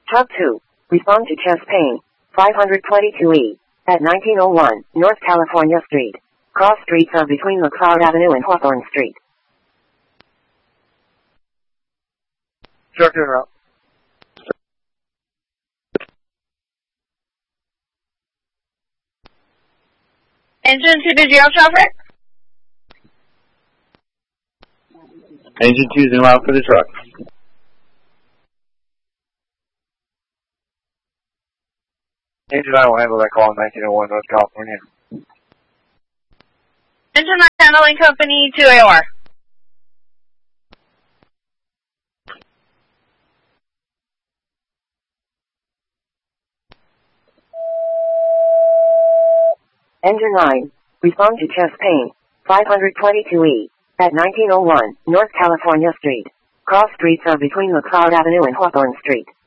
Truck 2. Respond to chest pain. 522E. At 1901 North California Street. Cross streets are between McLeod Avenue and Hawthorne Street. Truck en route. Engine 2 to 0 traffic. Engine 2 zoom out for the truck. Engine 9 will handle that call in 1901 North California. Engine 9 handling company 2 AOR. Engine 9. Respond to chest pain. 522E. At 1901 North California Street. Cross streets are between McLeod Avenue and Hawthorne Street.